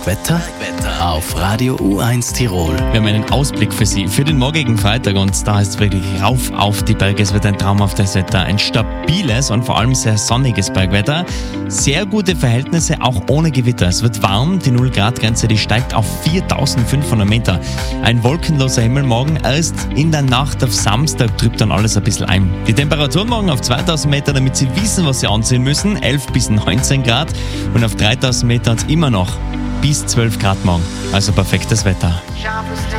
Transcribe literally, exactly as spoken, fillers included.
Wetter auf Radio U eins Tirol. Wir haben einen Ausblick für Sie für den morgigen Freitag und da ist es wirklich rauf auf die Berge. Es wird ein traumhaftes Wetter, ein stabiles und vor allem sehr sonniges Bergwetter. Sehr gute Verhältnisse, auch ohne Gewitter. Es wird warm, die null Grad Grenze, die steigt auf viertausendfünfhundert Meter. Ein wolkenloser Himmel morgen, erst in der Nacht auf Samstag trübt dann alles ein bisschen ein. Die Temperaturen morgen auf zweitausend Meter, damit Sie wissen, was Sie anziehen müssen, elf bis neunzehn Grad und auf dreitausend Meter hat es immer noch bis zwölf Grad morgen. Also perfektes Wetter.